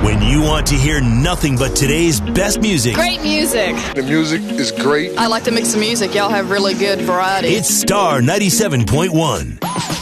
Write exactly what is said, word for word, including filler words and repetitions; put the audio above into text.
When you want to hear nothing but today's best music. Great music. The music is great. I like to mix the music. Y'all have really good variety. It's Star ninety-seven point one.